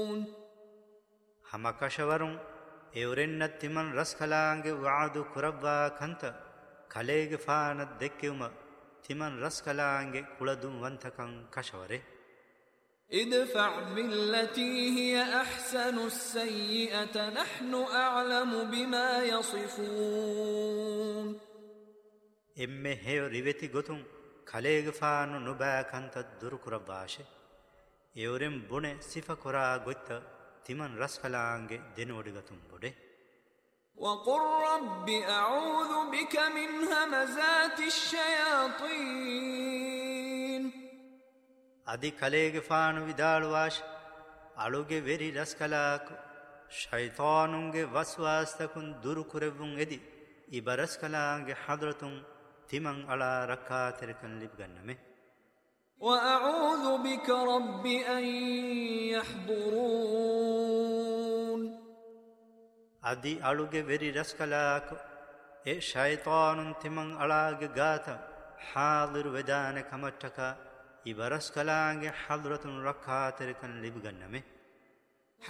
ಹಮಕಶವರುಂ ಎವರೆನ್ನತ್ತಿಮನ್ ರಸ್ಕಲಾಂಗೆ ವಾದು ಕುರವ್ವಾ ಕಂತ ಕಲೆಗೆ ಫಾನದ್ ದೆಕ್ಕೆವುಮ ತಿಮನ್ ರಸ್ಕಲಾಂಗೆ ಕುಳದುಂ ವಂತಕಂ ಕಶವರೆ ادفع بالتي هي أحسن السيئة نحن أعلم بما يصفون ಎಮ್ಮೆ ಹೇಯೋ ರಿವೆತಿ ಗೊತುಂ ಕಲೆಗೆ ಫಾನು ನುಬಾ ಕಂತ ದುರು ಕುರವ್ವಾಶೆ ಎವರೆಂ ಬುಣೆ ಸಿಫ ಕೊರಾ ಗೊತ್ತ ತಿಮನ್ ರಸ್ಕಲಾಂಗೆ ದೆನೋಡಿಗತುಂ ಬೊಡೆ وقل رب أعوذ بك من همزات الشياطين ಅದಿ ಕಲೆಗೆ ಫಾನು ವಿದಾಳುವಾಶ ಅಳುಗೆ ವೆರಿ ರಸ್ಕಲಾಕು ಶೈತಾನುಂಗೆ ವಸ್ವಾಸ್ತಕುಂ ದುರು ಕುರೆವುಂ ಎದಿ ಇಬ ರಸ್ಕಲಾಂಗೆ ಹದ್ರತುಂ ತಿಮಂ ಅಳ ರಕ್ಕಾತೆರಕನ್ ಲಿಬ್ಗನ್ನಮೆ وأعوذ بك رب أن يحضرون ಅದಿ ಅಳುಗೆ ವೆರಿ ರಸ್ಕಲಾಕು ಎ ಶೈತಾನುಂ ತಿಮಂ ಅಳಾಗೆ ಗಾತ ಹಾದಿರು ವೆದಾನೆ ಕಮಟ್ಟಕ ಇಬ ರಸ್ಕಲಾಂಗೆ ಹದ್ರತುಂ ರಕ್ಕಾತೆರಕನ್ ಲಿಬ್ಗನ್ನಮೆ